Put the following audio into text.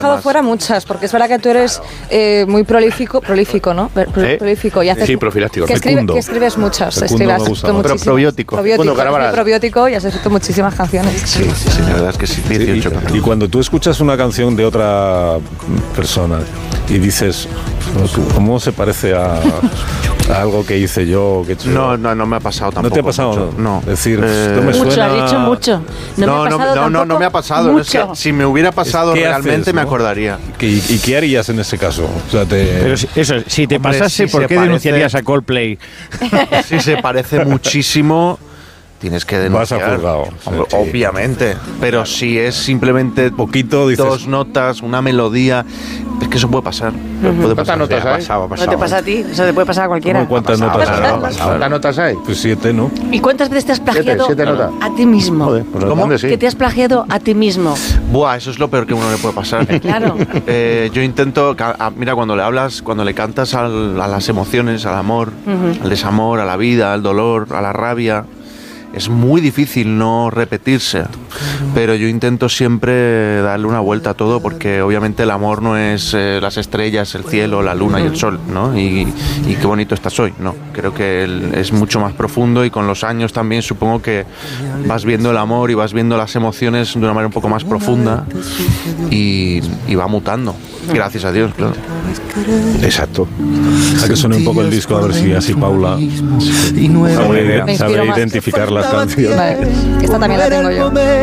dejado fuera muchas, porque es verdad que tú eres muy prolífico, ¿no? Prolífico y haces, sí, profiláctico. Que escribes muchas, escribes probiótico y has escrito muchísimas canciones. Sí, la verdad es que sí, 18 canciones. Y cuando tú escuchas una canción de otra persona y dices, ¿cómo se parece a algo que hice yo? Que no me ha pasado tampoco. ¿No te ha pasado? Mucho, no. Es decir, no me mucho, suena... has dicho mucho. No me ha pasado. Es que si me hubiera pasado realmente haces, me acordaría. ¿Y qué harías en ese caso? O sea, Pero eso, si te pasase, ¿por qué denunciarías a Coldplay? Si se parece muchísimo, tienes que denunciar. Vas a juzgado. Obviamente. Pero si es simplemente poquito, dices, 2 notas, una melodía, es que eso puede pasar. Puede pasar. ¿Cuántas notas hay? No te pasa a ti, eso te puede pasar a cualquiera. ¿Cuántas notas hay? ¿Cuántas notas hay? Pues 7, ¿no? ¿Y cuántas veces te has plagiado 7 notas. a ti mismo? Joder, pues ¿Cómo? Sí. Que te has plagiado a ti mismo. Buah, eso es lo peor que a uno le puede pasar. Claro. Yo intento, mira, cuando le hablas, cuando le cantas a las emociones, al amor, al desamor, a la vida, al dolor, a la rabia, es muy difícil no repetirse, pero yo intento siempre darle una vuelta a todo, porque obviamente el amor no es las estrellas, el cielo, la luna y el sol, ¿no? Y qué bonito estás hoy, ¿no? Creo que es mucho más profundo, y con los años también supongo que vas viendo el amor y vas viendo las emociones de una manera un poco más profunda y va mutando, gracias a Dios, claro. Exacto. A que suene un poco el disco, a ver si así Paula sabe identificar las canciones. Vale, esta también la tengo yo.